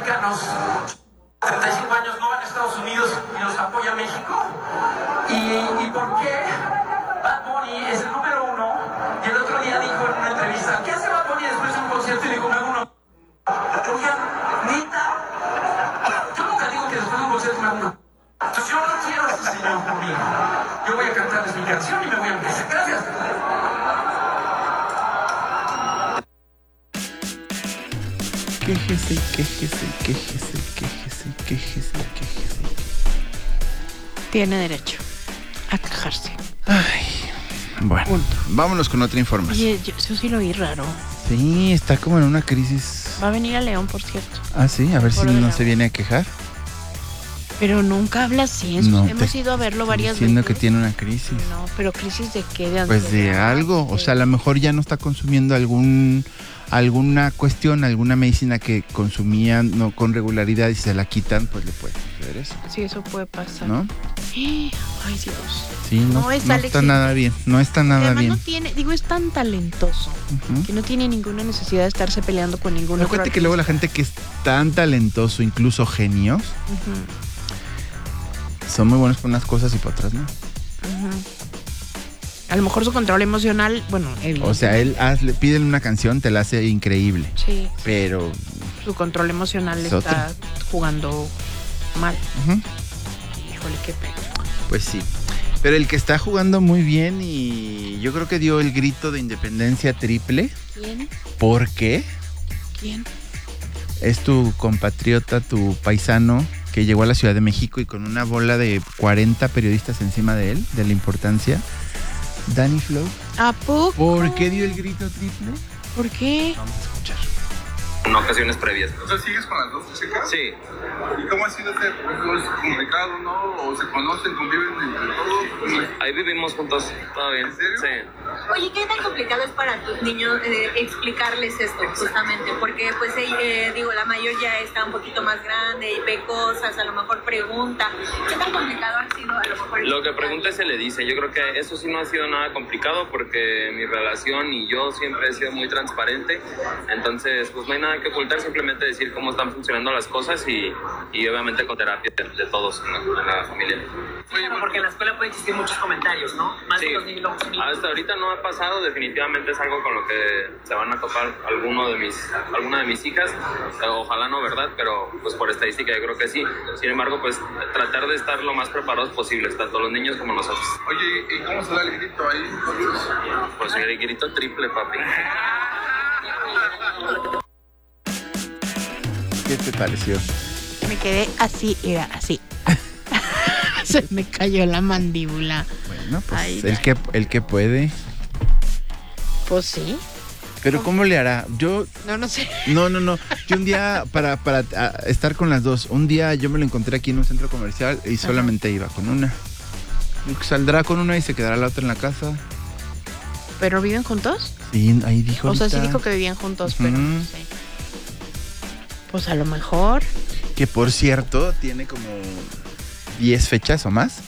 mexicanos 35 años no van a Estados Unidos y los apoya México? ¿Y por qué Bad Bunny es el número 1? Y el otro día dijo en una entrevista, ¿qué hace Bad Bunny después de un concierto? Y dijo, me hago uno. Oigan, neta, yo nunca digo que después de un concierto me hago uno. Entonces yo no quiero a este señor conmigo. Yo voy a cantarles mi canción y me voy a empezar. Gracias. Quéjese. Tiene derecho a quejarse. Ay, bueno, Punto. vámonos con otra información. Oye, eso sí lo oí raro. Sí, está como en una crisis. Va a venir a León, por cierto. Ah, sí, a ver si Por no el se viene a quejar. Pero nunca habla así. No, Hemos ido a verlo varias diciendo veces. que tiene una crisis. No, pero crisis de qué, de Pues de ansiedad, algo, o sea, a lo mejor ya no está consumiendo alguna cuestión, alguna medicina que consumían no con regularidad y se la quitan, pues le puede suceder eso, Sí, eso puede pasar. ¿no? Ay, Dios. Sí, no No es está Alexis. nada bien, no está nada Además bien. no tiene, es tan talentoso Ujú. que no tiene ninguna necesidad de estarse peleando con ningún otro Acuérdate que luego la gente que es tan talentoso, incluso genios, son muy buenos por unas cosas y por otras no. A lo mejor su control emocional, bueno, evidente. O sea, pídele una canción, te la hace increíble, Sí, pero su control emocional Es está otra. jugando mal. ujú, Híjole, qué pena. pues sí. Pero el que está jugando muy bien y yo creo que dio el grito de independencia triple. ¿Quién? ¿Por qué? ¿Quién? Es tu compatriota, tu paisano, que llegó a la Ciudad de México y con una bola de 40 periodistas encima de él, de la importancia. Danny Flow. ¿A poco? ¿Por qué dio el grito triple? ¿Por qué? Vamos a escuchar. En ocasiones previas. O sea, ¿sigues con las dos chicas? Sí, ¿Y cómo ha sido este proceso? ¿Es complicado, no? ¿O se conocen, conviven entre todos? ahí vivimos juntos, todo bien. ¿En serio? Sí. Oye, ¿qué tan complicado es para tus niños explicarles esto justamente? Porque pues la mayor ya está un poquito más grande y ve cosas, a lo mejor pregunta. ¿Qué tan complicado ha sido a lo mejor? Lo que pregunta se le dice. Yo creo que eso sí no ha sido nada complicado porque mi relación y yo siempre he sido muy transparente. Entonces, pues no hay nada que ocultar, simplemente decir cómo están funcionando las cosas y obviamente con terapia de todos en la familia. Oye, porque en la escuela pueden existir muchos comentarios, ¿no? Más Sí. que los niños. Hasta ahorita no ha pasado, definitivamente es algo con lo que se van a topar alguna de mis hijas. Ojalá no, ¿verdad? Pero pues por estadística yo creo que sí. Sin embargo, pues tratar de estar lo más preparados posibles, tanto los niños como nosotros. Oye, ¿y cómo se da el grito ahí? Pues el grito triple, papi. ¿Qué te pareció? Me quedé así, era así. Se me cayó la mandíbula. Bueno, pues Ay, el que puede. Pues sí. Pero ¿cómo le hará? Yo No sé. No. Yo un día, para estar con las dos, un día yo me lo encontré aquí en un centro comercial y solamente iba con una. Saldrá con una y se quedará la otra en la casa. ¿Pero viven juntos? Sí, ahí dijo. O sea, sí ahorita. dijo que vivían juntos, pero Ujú. no sé. Pues a lo mejor. Que por cierto, tiene como 10 fechas o más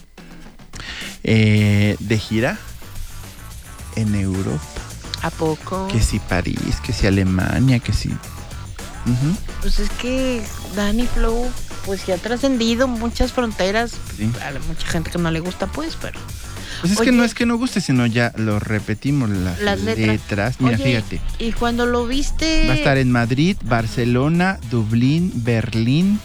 de gira en Europa. ¿A poco? Que si París, que si Alemania, que si... Ujú. Pues es que Danny Flow, pues ya ha trascendido muchas fronteras. Sí. A mucha gente que no le gusta, pues, pero... Pues es Oye, que no es que no guste, sino ya lo repetimos, las letras. Mira, Oye, fíjate. Y cuando lo viste... Va a estar en Madrid, Barcelona, Dublín, Berlín,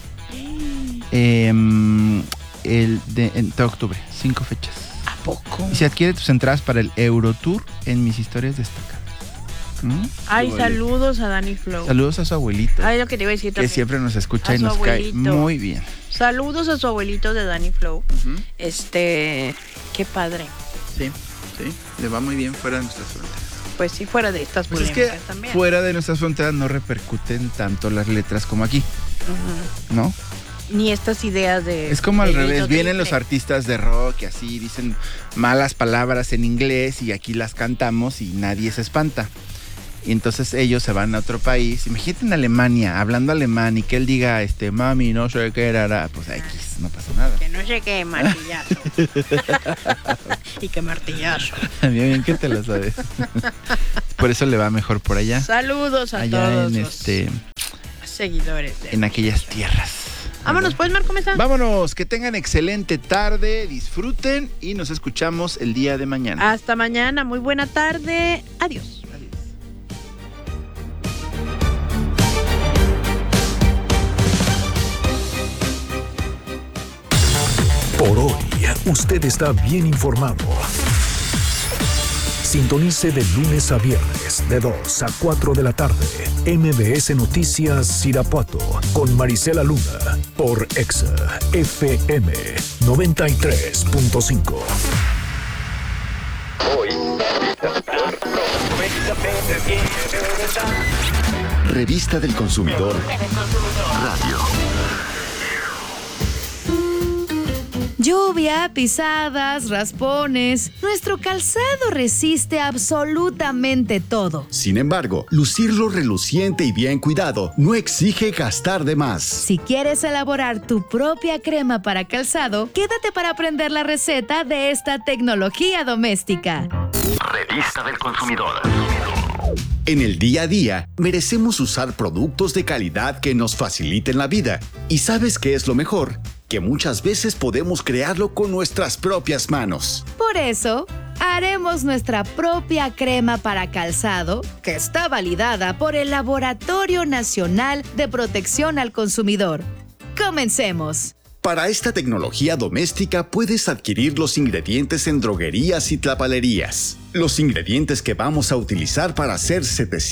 en todo octubre, 5 fechas. ¿A poco? Y se adquiere tus entradas para el Eurotour en mis historias destacadas. ¿Mm? Ay, Qué saludos a Danny Flow. Saludos a su abuelito, Ay, lo que te iba a decir que también. siempre nos escucha A y su nos cae abuelito. muy bien. Saludos a su abuelito de Danny Flow. Ujú. Qué padre. Sí, le va muy bien fuera de nuestras fronteras. Pues sí, fuera de estas Pues es polémicas que también. fuera de nuestras fronteras no repercuten tanto las letras como aquí, Ujú. ¿no? Ni estas ideas de... Es como al de revés, grito vienen triple. los artistas de rock y así dicen malas palabras en inglés y aquí las cantamos y nadie se espanta. Y entonces ellos se van a otro país. Imagínate en Alemania, hablando alemán y que él diga, mami, no sé qué era, pues X, no pasa nada. Que no sé qué martillazo. Y qué martillazo. Bien que te lo sabes. Por eso le va mejor por allá. Saludos a Allá todos. en los- seguidores. en aquellas tierras. Vámonos pues, Marco Mesa. Vámonos, que tengan excelente tarde, disfruten y nos escuchamos el día de mañana. Hasta mañana, muy buena tarde. Adiós. Por hoy, usted está bien informado. Sintonice de lunes a viernes, de 2 a 4 de la tarde, MBS Noticias Irapuato, con Marisela Luna, por Exa FM 93.5. Revista del Consumidor Radio. Lluvia, pisadas, raspones. Nuestro calzado resiste absolutamente todo. Sin embargo, lucirlo reluciente y bien cuidado no exige gastar de más. Si quieres elaborar tu propia crema para calzado, quédate para aprender la receta de esta tecnología doméstica. Revista del Consumidor. En el día a día, merecemos usar productos de calidad que nos faciliten la vida. ¿Y sabes qué es lo mejor? Que muchas veces podemos crearlo con nuestras propias manos. Por eso, haremos nuestra propia crema para calzado, que está validada por el Laboratorio Nacional de Protección al Consumidor. ¡Comencemos! Para esta tecnología doméstica puedes adquirir los ingredientes en droguerías y tlapalerías. Los ingredientes que vamos a utilizar para hacer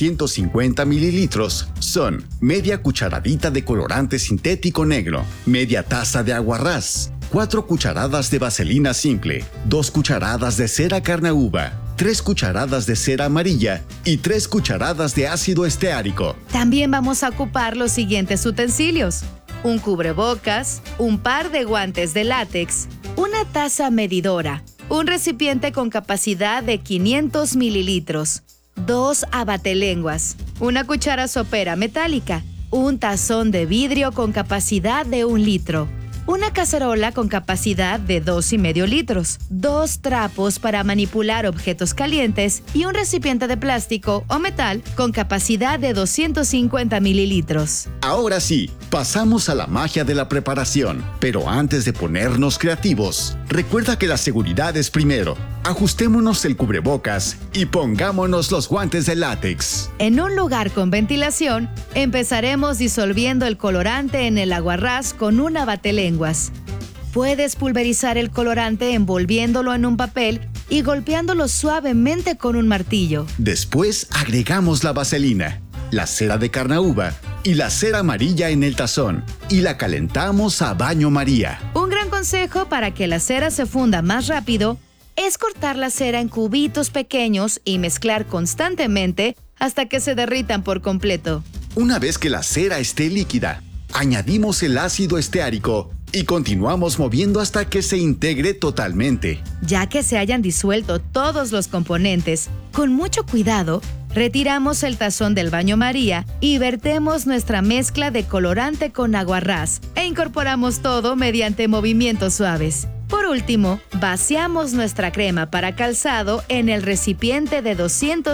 750 mililitros son media cucharadita de colorante sintético negro, media taza de aguarrás, 4 cucharadas de vaselina simple, 2 cucharadas de cera carnauba, 3 cucharadas de cera amarilla y 3 cucharadas de ácido esteárico. También vamos a ocupar los siguientes utensilios: un cubrebocas, un par de guantes de látex, una taza medidora, un recipiente con capacidad de 500 mililitros, 2 abatelenguas, una cuchara sopera metálica, un tazón de vidrio con capacidad de 1 litro, una cacerola con capacidad de 2,5 litros, 2 trapos para manipular objetos calientes y un recipiente de plástico o metal con capacidad de 250 mililitros. Ahora sí, pasamos a la magia de la preparación. Pero antes de ponernos creativos, recuerda que la seguridad es primero. Ajustémonos el cubrebocas y pongámonos los guantes de látex. En un lugar con ventilación, empezaremos disolviendo el colorante en el aguarrás con un abatelenguas. Puedes pulverizar el colorante envolviéndolo en un papel y golpeándolo suavemente con un martillo. Después agregamos la vaselina, la cera de carnauba y la cera amarilla en el tazón y la calentamos a baño María. Un gran consejo para que la cera se funda más rápido es cortar la cera en cubitos pequeños y mezclar constantemente hasta que se derritan por completo. Una vez que la cera esté líquida, añadimos el ácido esteárico y continuamos moviendo hasta que se integre totalmente. Ya que se hayan disuelto todos los componentes, con mucho cuidado, retiramos el tazón del baño María y vertemos nuestra mezcla de colorante con aguarrás e incorporamos todo mediante movimientos suaves. Por último, vaciamos nuestra crema para calzado en el recipiente de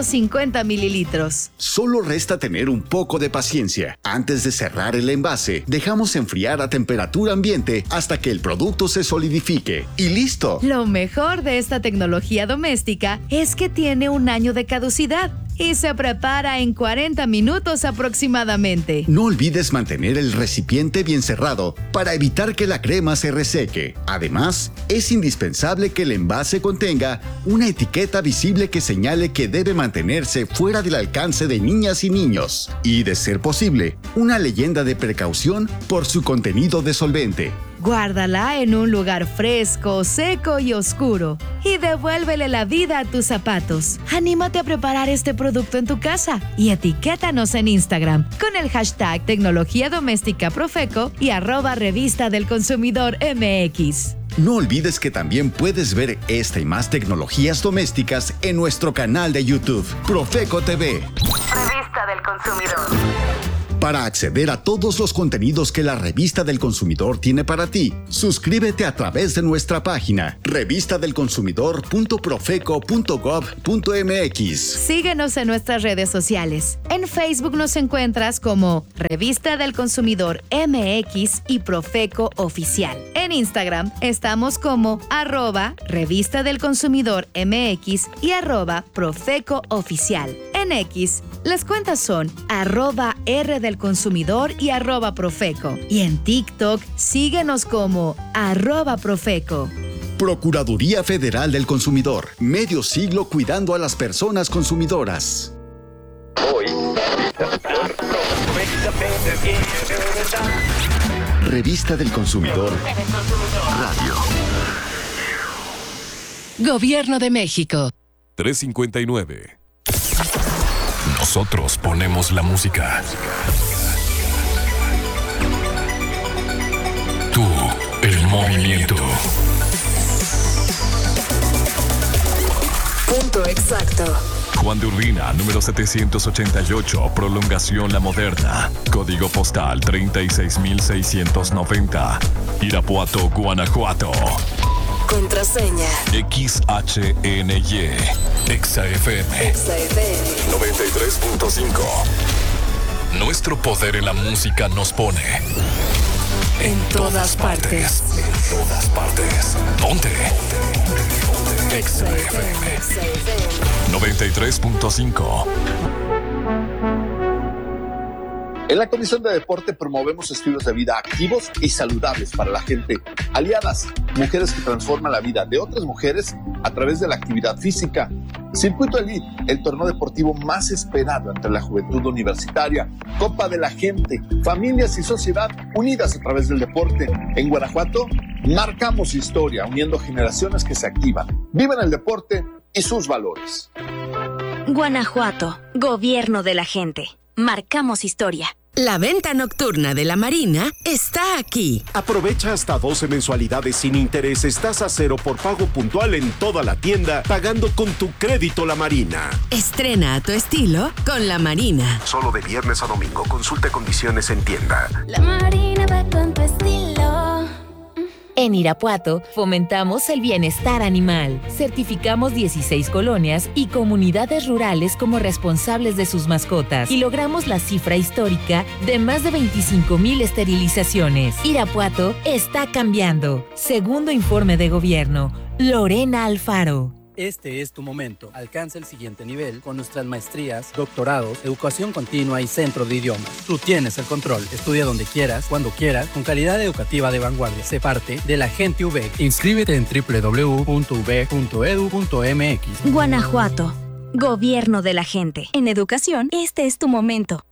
250 mililitros. Solo resta tener un poco de paciencia. Antes de cerrar el envase, dejamos enfriar a temperatura ambiente hasta que el producto se solidifique. ¡Y listo! Lo mejor de esta tecnología doméstica es que tiene 1 año de caducidad y se prepara en 40 minutos aproximadamente. No olvides mantener el recipiente bien cerrado para evitar que la crema se reseque. Además, es indispensable que el envase contenga una etiqueta visible que señale que debe mantenerse fuera del alcance de niñas y niños. Y, de ser posible, una leyenda de precaución por su contenido de solvente. Guárdala en un lugar fresco, seco y oscuro y devuélvele la vida a tus zapatos. Anímate a preparar este producto en tu casa y etiquétanos en Instagram con el hashtag Tecnología Doméstica Profeco y @Revista del Consumidor MX. No olvides que también puedes ver esta y más tecnologías domésticas en nuestro canal de YouTube, Profeco TV. Revista del Consumidor. Para acceder a todos los contenidos que la Revista del Consumidor tiene para ti, suscríbete a través de nuestra página revistadelconsumidor.profeco.gov.mx. Síguenos en nuestras redes sociales. En Facebook nos encuentras como Revista del Consumidor MX y Profeco Oficial. En Instagram estamos como @Revista del Consumidor MX y @Profeco Oficial. En X, las cuentas son @R del Consumidor y @Profeco. Y en TikTok, síguenos como @Profeco. Procuraduría Federal del Consumidor. Medio siglo cuidando a las personas consumidoras. Revista del Consumidor Radio. Gobierno de México. 359. Nosotros ponemos la música. Tú, el movimiento. Punto exacto. Juan de Urbina, número 788, prolongación La Moderna. Código postal 36690. Irapuato, Guanajuato. Contraseña. XHNY. XFM. 93.5. Nuestro poder en la música nos pone en todas partes. En todas partes. Ponte. XFM 93.5. En la Comisión de Deporte promovemos estilos de vida activos y saludables para la gente. Aliadas, mujeres que transforman la vida de otras mujeres a través de la actividad física. Circuito Elite, el torneo deportivo más esperado entre la juventud universitaria. Copa de la Gente, familias y sociedad unidas a través del deporte. En Guanajuato, marcamos historia, uniendo generaciones que se activan, viven el deporte y sus valores. Guanajuato, Gobierno de la Gente. Marcamos historia. La venta nocturna de la Marina está aquí. Aprovecha hasta 12 mensualidades sin intereses, tasa cero por pago puntual en toda la tienda, pagando con tu crédito La Marina. Estrena a tu estilo con La Marina. Solo de viernes a domingo. Consulte condiciones en tienda. La Marina va con tu estilo. En Irapuato, fomentamos el bienestar animal. Certificamos 16 colonias y comunidades rurales como responsables de sus mascotas y logramos la cifra histórica de más de 25,000 esterilizaciones. Irapuato está cambiando. Segundo informe de gobierno. Lorena Alfaro. Este es tu momento. Alcanza el siguiente nivel con nuestras maestrías, doctorados, educación continua y centro de idiomas. Tú tienes el control. Estudia donde quieras, cuando quieras, con calidad educativa de vanguardia. Sé parte de la gente UVEC. Inscríbete en www.uvec.edu.mx. Guanajuato, Gobierno de la Gente. En educación, este es tu momento.